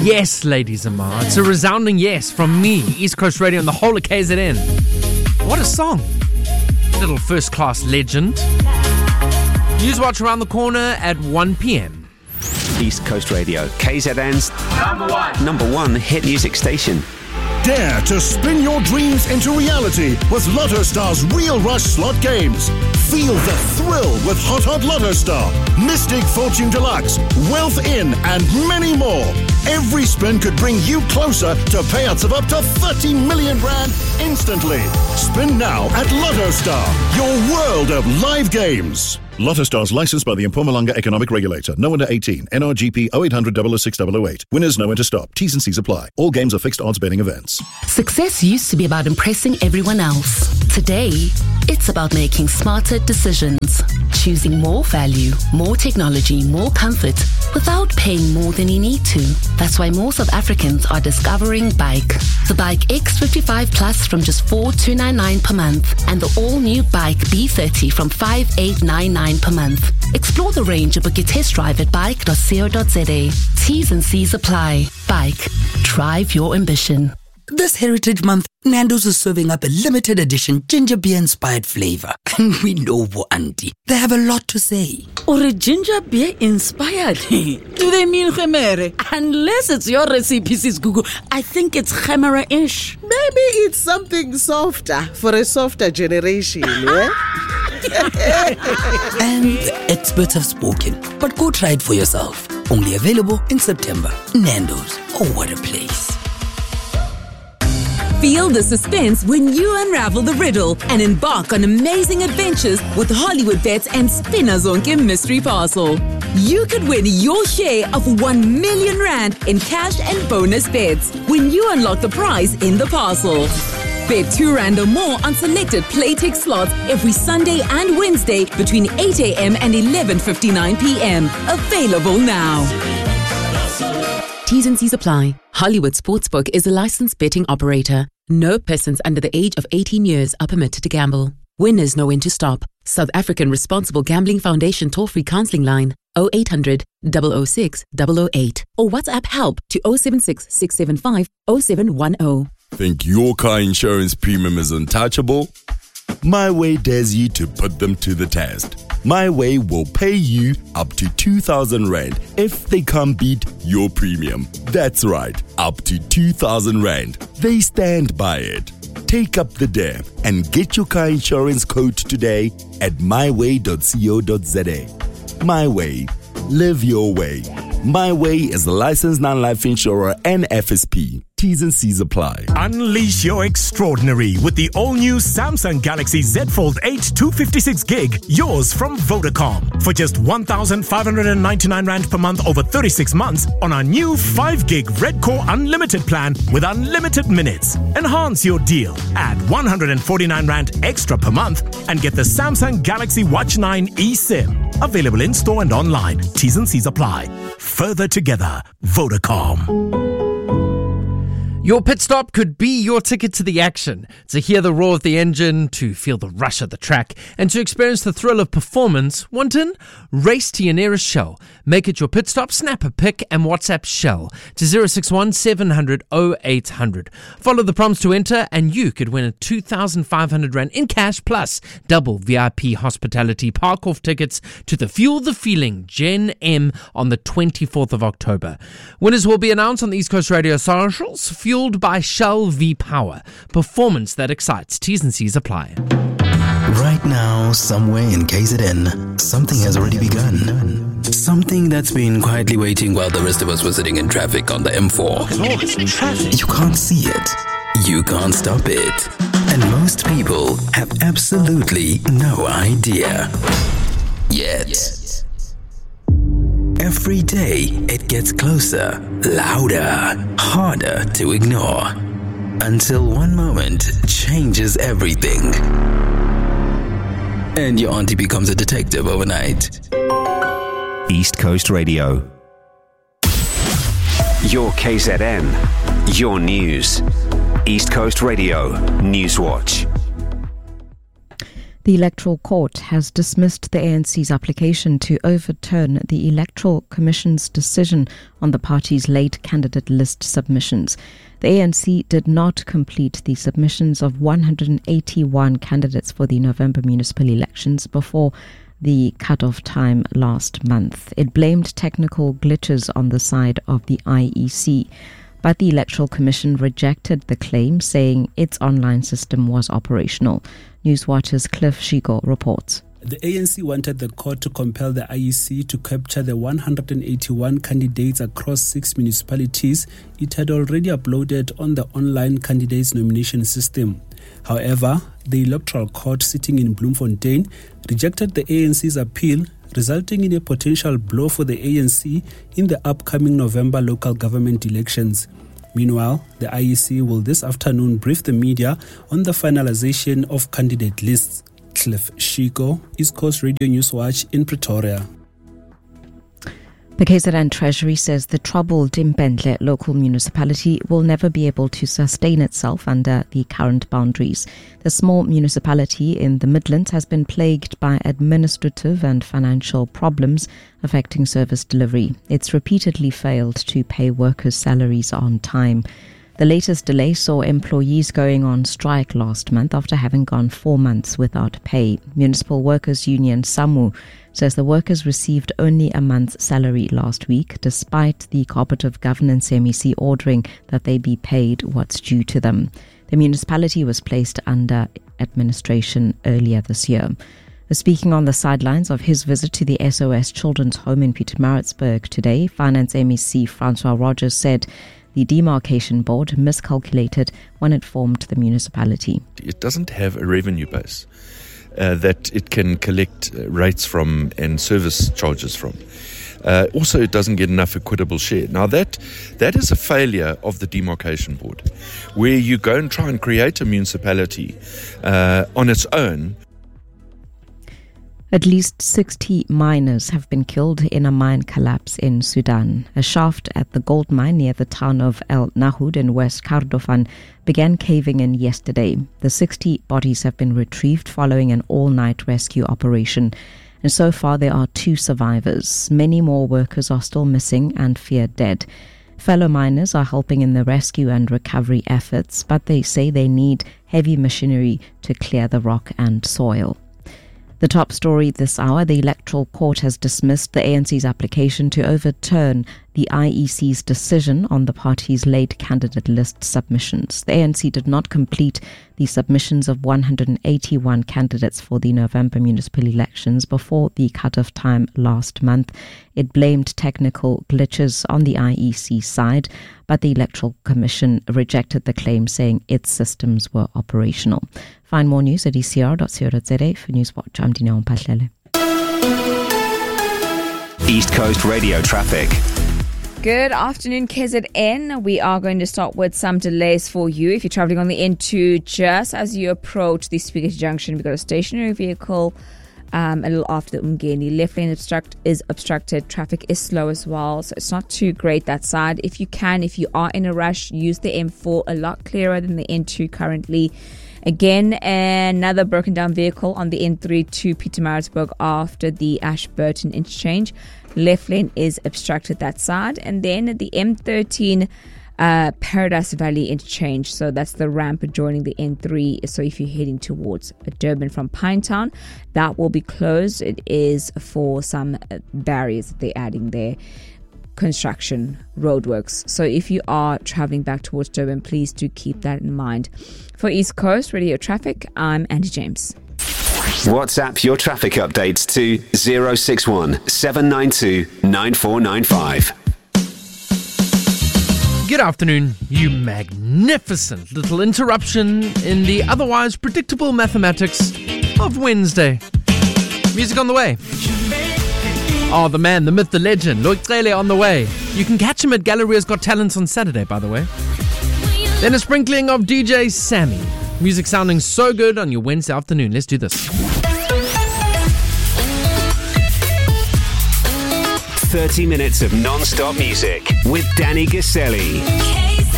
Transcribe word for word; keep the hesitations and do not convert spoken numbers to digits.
Yes, Lady Zamar. It's a resounding yes from me, East Coast Radio, and the whole of K Z N. What a song. Little first-class legend. Newswatch around the corner at one p.m. East Coast Radio, K Z N's number one, number one hit music station. Dare to spin your dreams into reality with Lotto Star's Real Rush slot games. Feel the thrill with Hot Hot Lotto Star, Mystic Fortune Deluxe, Wealth In, and many more. Every spin could bring you closer to payouts of up to thirty million rand instantly. Spin now at Lotto Star, your world of live games. Lotto Stars licensed by the Mpumalanga Economic Regulator. No under eighteen. N R G P oh eight hundred, double oh six, double oh eight. Winners know when to stop. T's and C's apply. All games are fixed odds betting events. Success used to be about impressing everyone else. Today, it's about making smarter decisions. Choosing more value, more technology, more comfort, without paying more than you need to. That's why more South Africans are discovering Bike. The Bike X fifty-five Plus from just four thousand two hundred ninety-nine per month, and the all-new Bike B thirty from five thousand eight hundred ninety-nine per month. Explore the range and book your test drive at bike dot co dot za. T's and C's apply. Bike. Drive your ambition. This Heritage Month, Nando's is serving up a limited edition ginger beer inspired flavor. And we know for Auntie, they have a lot to say. Or a ginger beer inspired? Do they mean Khemere? Unless it's your recipe, sis Google, I think it's Khemera-ish. Maybe it's something softer for a softer generation, yeah? And the experts have spoken, but go try it for yourself. Only available in September. Nando's. Oh, what a place. Feel the suspense when you unravel the riddle and embark on amazing adventures with Hollywood Bets and Spinner Zonke Mystery Parcel. You could win your share of one million rand in cash and bonus bets when you unlock the prize in the parcel. Bet two rand or more on selected Playtech slots every Sunday and Wednesday between eight a.m. and eleven fifty-nine p.m. Available now. T's and C's apply. Hollywood Sportsbook is a licensed betting operator. No persons under the age of eighteen years are permitted to gamble. Winners know when to stop. South African Responsible Gambling Foundation toll-free counselling line oh eight hundred, double oh six, double oh eight or WhatsApp help to oh seven six, six seven five, oh seven one oh. Think your car insurance premium is untouchable? My Way dares you to put them to the test. My Way will pay you up to two thousand rand if they can't beat your premium. That's right, up to two thousand rand. They stand by it. Take up the dare and get your car insurance quote today at my way dot co dot za. My Way. Live your way. My Way is a licensed non-life insurer and F S P. T's and C's apply. Unleash your extraordinary with the all-new Samsung Galaxy Z Fold eight two fifty-six gig, yours from Vodacom. For just one thousand five hundred ninety-nine rand per month over thirty-six months on our new five gig Red Core Unlimited plan with unlimited minutes. Enhance your deal. Add one hundred forty-nine rand extra per month and get the Samsung Galaxy Watch nine eSIM. Available in store and online. T's and C's apply. Further together, Vodacom. Your pit stop could be your ticket to the action, to hear the roar of the engine, to feel the rush of the track, and to experience the thrill of performance. Want in? Race to your nearest Shell. Make it your pit stop, snap a pic, and WhatsApp Shell to zero six one, seven hundred, oh eight hundred. Follow the prompts to enter, and you could win a two thousand five hundred rand in cash plus double V I P hospitality park-off tickets to the Fuel the Feeling Gen M on the twenty-fourth of October. Winners will be announced on the East Coast Radio socials. Fuel Fueled by Shell V-Power. Performance that excites. T's and C's apply. Right now, somewhere in K Z N, something has already begun. Something that's been quietly waiting while the rest of us were sitting in traffic on the M four. Look at all this traffic. You can't see it. You can't stop it. And most people have absolutely no idea. Yet. Every day, it gets closer, louder, harder to ignore. Until one moment changes everything. And your auntie becomes a detective overnight. East Coast Radio. Your K Z N. Your news. East Coast Radio Newswatch. The Electoral Court has dismissed the A N C's application to overturn the Electoral Commission's decision on the party's late candidate list submissions. The A N C did not complete the submissions of one hundred eighty-one candidates for the November municipal elections before the cut-off time last month. It blamed technical glitches on the side of the I E C. But the Electoral Commission rejected the claim, saying its online system was operational. Newswatch's Cliff Shigo reports. The A N C wanted the court to compel the I E C to capture the one hundred eighty-one candidates across six municipalities it had already uploaded on the online candidates nomination system. However, the Electoral Court sitting in Bloemfontein rejected the A N C's appeal, resulting in a potential blow for the A N C in the upcoming November local government elections. Meanwhile, the I E C will this afternoon brief the media on the finalization of candidate lists. Cliff Shigo, East Coast Radio News Watch in Pretoria. The K Z N Treasury says the troubled Impendle local municipality will never be able to sustain itself under the current boundaries. The small municipality in the Midlands has been plagued by administrative and financial problems affecting service delivery. It's repeatedly failed to pay workers' salaries on time. The latest delay saw employees going on strike last month after having gone four months without pay. Municipal Workers Union SAMU says the workers received only a month's salary last week, despite the Cooperative Governance M E C ordering that they be paid what's due to them. The municipality was placed under administration earlier this year. Speaking on the sidelines of his visit to the S O S Children's Home in Pietermaritzburg today, Finance M E C Francois Rogers said the demarcation board miscalculated when it formed the municipality. It doesn't have a revenue base uh, that it can collect uh, rates from and service charges from. Uh, also, it doesn't get enough equitable share. Now, that that is a failure of the demarcation board, where you go and try and create a municipality uh, on its own. At least sixty miners have been killed in a mine collapse in Sudan. A shaft at the gold mine near the town of El Nahud in West Kordofan began caving in yesterday. The sixty bodies have been retrieved following an all-night rescue operation. And so far there are two survivors. Many more workers are still missing and feared dead. Fellow miners are helping in the rescue and recovery efforts, but they say they need heavy machinery to clear the rock and soil. The top story this hour, the Electoral Court has dismissed the A N C's application to overturn the I E C's decision on the party's late candidate list submissions. The A N C did not complete the submissions of one hundred eighty-one candidates for the November municipal elections before the cut-off time last month. It blamed technical glitches on the I E C side, but the Electoral Commission rejected the claim, saying its systems were operational. Find more news at e c r dot co dot z a. For Newswatch, I'm Dineo Mpahlele. East Coast Radio traffic. Good afternoon, K Z N. We are going to start with some delays for you. If you're traveling on the N two, just as you approach the Spiegel Junction, we've got a stationary vehicle um, a little after the Umgeni. Left lane obstruct is obstructed. Traffic is slow as well, so it's not too great that side. If you can, if you are in a rush, use the M four, a lot clearer than the N two currently. Again, another broken down vehicle on the N three to Pietermaritzburg after the Ashburton interchange. Left lane is obstructed that side. And then the M thirteen uh, Paradise Valley interchange. So that's the ramp adjoining the N three. So if you're heading towards Durban from Pinetown, that will be closed. It is for some barriers that they're adding there. Construction, roadworks. So if you are traveling back towards Durban, please do keep that in mind. For East Coast Radio Traffic, I'm Andy James. WhatsApp your traffic updates to zero six one seven nine two nine four nine five. Good afternoon, you magnificent little interruption in the otherwise predictable mathematics of Wednesday. Music on the way. Oh, the man, the myth, the legend, Loic Trele on the way. You can catch him at Galleria's Got Talents on Saturday, by the way. Then a sprinkling of D J Sammy. Music sounding so good on your Wednesday afternoon. Let's do this. thirty minutes of non-stop music with Danny Gaselli.